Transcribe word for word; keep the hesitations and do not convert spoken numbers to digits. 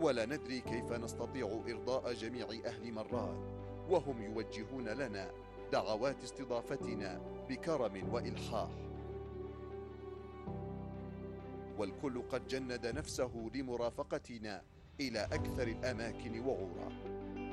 ولا ندري كيف نستطيع إرضاء جميع أهل مران، وهم يوجهون لنا دعوات استضافتنا بكرم وإلحاح، والكل قد جند نفسه لمرافقتنا إلى أكثر الأماكن وعورا.